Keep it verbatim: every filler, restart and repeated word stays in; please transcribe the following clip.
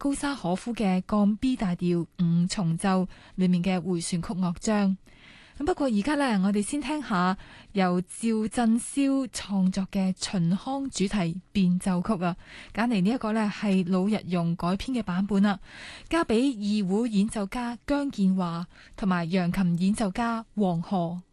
高沙可夫嘅降 B 大調五重奏裏面嘅回旋曲樂章。咁不過而家呢，我哋先聽下由趙振霄創作嘅秦腔主題變奏曲啊，揀嚟呢一個呢係老日用改編嘅版本啦，交俾二胡演奏家姜建華同埋揚琴演奏家黃河。